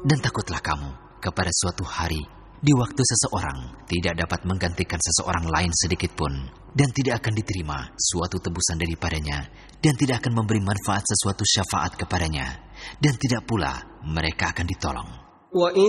Dan takutlah kamu kepada suatu hari di waktu seseorang tidak dapat menggantikan seseorang lain sedikitpun, dan tidak akan diterima suatu tebusan daripadanya, dan tidak akan memberi manfaat sesuatu syafaat kepadanya, dan tidak pula mereka akan ditolong.